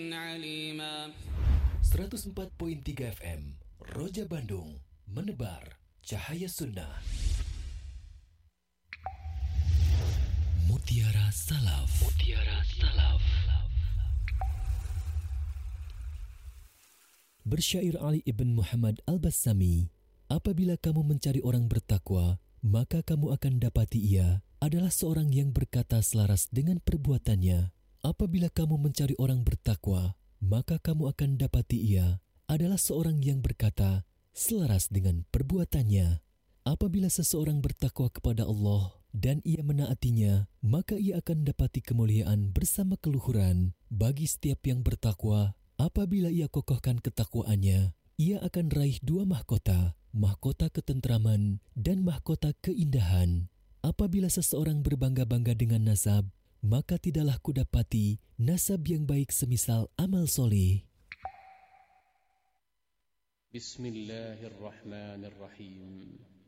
عليما. 104.3 FM Roja Bandung, menebar cahaya sunnah. Mutiara Salaf. Mutiara Salaf. Bersyair Ali ibn Muhammad Al-Bassami, apabila kamu mencari orang bertakwa, maka kamu akan dapati ia adalah seorang yang berkata selaras dengan perbuatannya. Apabila kamu mencari orang bertakwa, maka kamu akan dapati ia adalah seorang yang berkata selaras dengan perbuatannya. Apabila seseorang bertakwa kepada Allah dan ia menaatinya, maka ia akan dapati kemuliaan bersama keluhuran. Bagi setiap yang bertakwa, apabila ia kokohkan ketakwaannya, ia akan raih 2 mahkota, mahkota ketentraman dan mahkota keindahan. Apabila seseorang berbangga-bangga dengan nasab, maka tidaklah kudapati nasab yang baik semisal amal soleh. Bismillahirrahmanirrahim.